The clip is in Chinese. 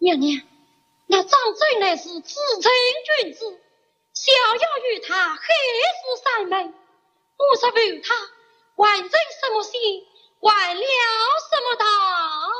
娘娘，那张嘴乃是至诚君子，小要与他黑夫三昧，不是为他完成什么心，坏了什么道。